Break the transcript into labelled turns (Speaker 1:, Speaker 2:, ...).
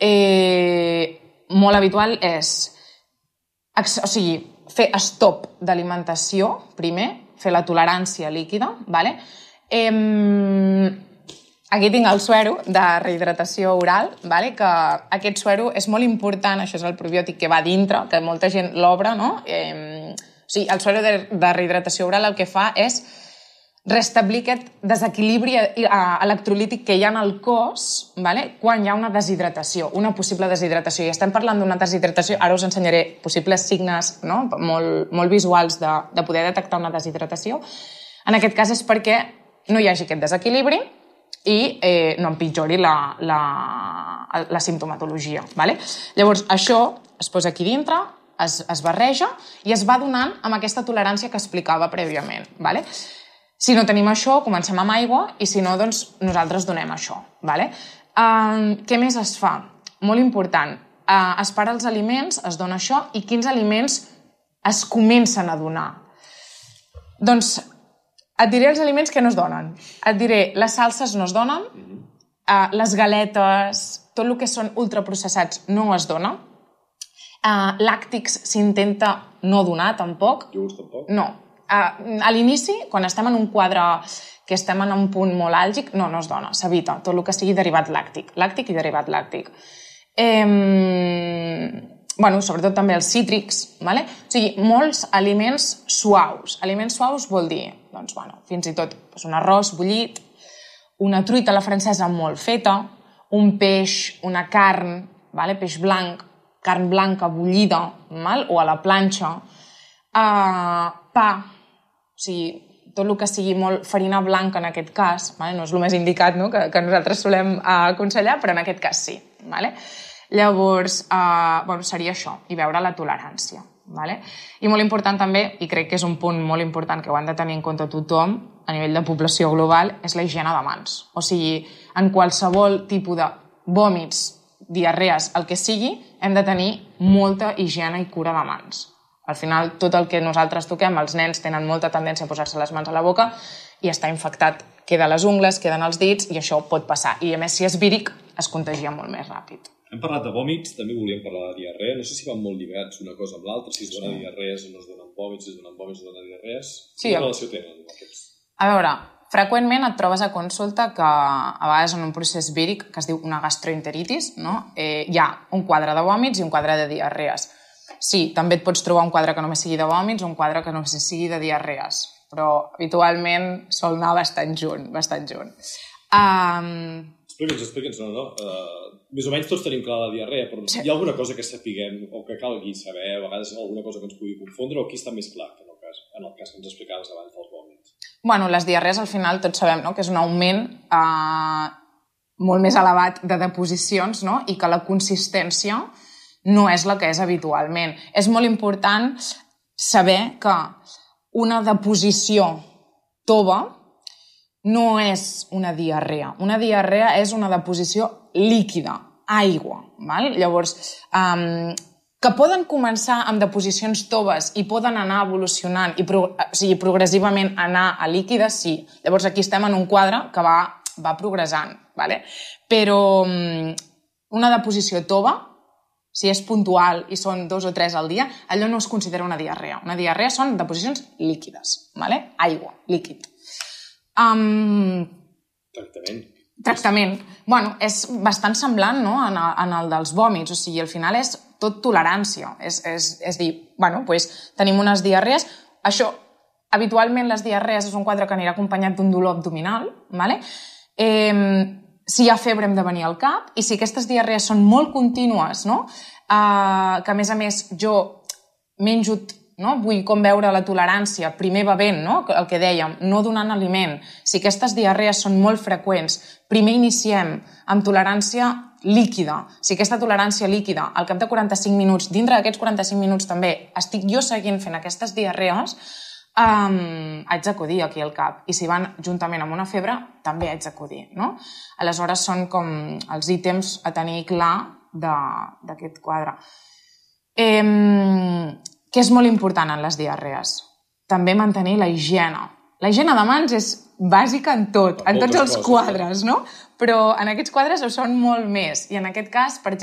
Speaker 1: molt habitual és fer stop d'alimentació, primer, fer la tolerància líquida, ¿vale? Aquí tinc el suero de rehidratació oral, ¿vale? Que aquest suero és molt important, això és el probiòtic que va dintre, que molta gent l'obre, no? El suero de rehidratació oral el que fa és restablir aquest desequilibri electrolític que hi ha en el cos, ¿vale? Quan hi ha una deshidratació, una possible deshidratació. I estem parlant d'una deshidratació, ara us ensenyaré possibles signes, no? molt visuals de poder detectar una deshidratació. En aquest cas és perquè no hi hagi aquest desequilibri i no empitjori la simptomatologia. ¿Vale? Llavors, això es posa aquí dintre, es barreja i es va donant amb aquesta tolerància que explicava prèviament. ¿Vale? Si no tenim això, comencem amb aigua i si no, doncs nosaltres donem això. ¿Vale? Què més es fa? Molt important. Es para els aliments, es dona això i quins aliments es comencen a donar? Doncs et diré els aliments que no es donen. Et diré, les salses no es donen, les galetes, tot el que són ultraprocessats no es dona, làctics s'intenta no donar tampoc.
Speaker 2: Iogurts tampoc?
Speaker 1: No. A l'inici, quan estem en un quadre que estem en un punt molt àlgic, no es dona, s'evita tot el que sigui derivat làctic. Làctic i derivat làctic. Sobretot també els cítrics, ¿vale? O sigui, molts aliments suaus. Aliments suaus vol dir, doncs, fins i tot un arròs bullit, una truita a la francesa molt feta, un peix, una carn, ¿vale? Peix blanc, carn blanca bullida, ¿vale? O a la planxa, pa, o sigui, tot el que sigui molt farina blanca en aquest cas, ¿vale? No és el més indicat, no? que nosaltres solem aconsellar, però en aquest cas sí. ¿Vale? Llavors, seria això, i veure la tolerància. ¿Vale? I molt important també, i crec que és un punt molt important que ho han de tenir en compte tothom a nivell de població global, és la higiene de mans. O sigui, en qualsevol tipus de vòmits, diarrees, el que sigui, hem de tenir molta higiene i cura de mans. Al final, tot el que nosaltres toquem, els nens tenen molta tendència a posar-se les mans a la boca i està infectat. Queda les ungles, queden els dits i això pot passar. I a més, si és víric, es contagia molt més ràpid.
Speaker 2: Hem parlat de vòmits, també volíem parlar de diarrea. No sé si van molt lligats una cosa amb l'altra, si es donen diarrees o no es donen vòmits, si es donen vòmits o es donen diarrees. Quina relació tenen aquests?
Speaker 1: A veure, freqüentment et trobes a consulta que a vegades en un procés víric, que es diu una gastroenteritis, no? Hi ha un quadre de vòmits i un quadre de diarrees. Sí, també et pots trobar un quadre que només sigui de vòmits o un quadre que només sigui de diarrees, però habitualment sol anar bastant junt.
Speaker 2: Explica'ns, no? Més o menys tots tenim clar la diarrea, però hi ha alguna cosa que sapiguem o que calgui saber, a vegades alguna cosa que ens pugui confondre, o aquí està més clar que en el cas que ens explicaves abans dels vòmits?
Speaker 1: Bueno, les diarrees al final tots sabem, no?, que és un augment molt més elevat de deposicions, no?, i que la consistència no és la que és habitualment. És molt important saber que una deposició tova no és una diarrea. Una diarrea és una deposició líquida, aigua. Val? Llavors, que poden començar amb deposicions toves i poden anar evolucionant i progressivament anar a líquides, sí. Llavors aquí estem en un quadre que va progressant. Vale? Però una deposició tova, si és puntual i són 2 o 3 al dia, allò no es considera una diarrea. Una diarrea són deposicions líquides. Vale? Aigua, líquid. Tractament. Bueno, és bastant semblant, no?, en el dels vòmits. O sigui, al final és tot tolerància. És dir, bueno, doncs tenim unes diarrees. Això, habitualment les diarrees és un quadre que anirà acompanyat d'un dolor abdominal, vale? Si hi ha febre hem de venir al cap, i si aquestes diarrees són molt contínues, no?, que a més jo menjo, no?, vull com veure la tolerància, primer bevent, no?, el que dèiem, no donant aliment. Si aquestes diarrees són molt freqüents, primer iniciem amb tolerància líquida. Si aquesta tolerància líquida, al cap de 45 minuts, dintre d'aquests 45 minuts també, estic jo seguint fent aquestes diarrees, haig d'acudir aquí al cap. I si van juntament amb una febre, també haig d'acudir, no? Aleshores són com els ítems a tenir clar d'aquest quadre. Què és molt important en les diarrees? També mantenir la higiene. La higiene de mans és bàsica en tot, en tots els quadres, no? Però en aquests quadres ho són molt més. I en aquest cas, per exemple,